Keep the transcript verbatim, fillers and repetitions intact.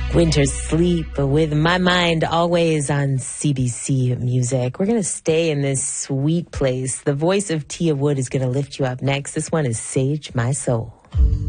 Winter's Sleep with My Mind always on C B C Music. We're going to stay in this sweet place. The voice of Tia Wood is going to lift you up next. This one is Sage My Soul.